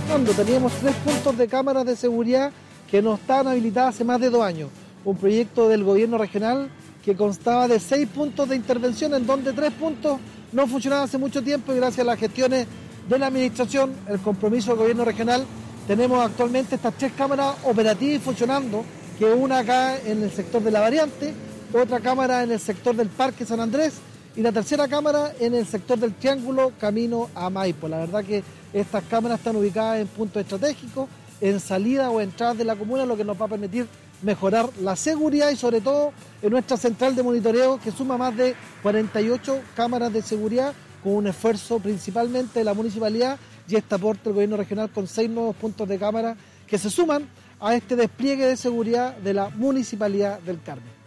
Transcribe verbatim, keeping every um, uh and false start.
funcionando. Teníamos tres puntos de cámaras de seguridad que no estaban habilitadas hace más de dos años. Un proyecto del gobierno regional que constaba de seis puntos de intervención, en donde tres puntos no funcionaban hace mucho tiempo, y gracias a las gestiones de la administración, el compromiso del gobierno regional, tenemos actualmente estas tres cámaras operativas y funcionando, que una acá en el sector de la Variante, otra cámara en el sector del Parque San Andrés y la tercera cámara en el sector del Triángulo camino a Maipo. La verdad que estas cámaras están ubicadas en puntos estratégicos, en salida o entradas de la comuna, lo que nos va a permitir mejorar la seguridad y sobre todo en nuestra central de monitoreo, que suma más de cuarenta y ocho cámaras de seguridad, con un esfuerzo principalmente de la municipalidad y este aporte del gobierno regional con seis nuevos puntos de cámara que se suman a este despliegue de seguridad de la Municipalidad del Carmen.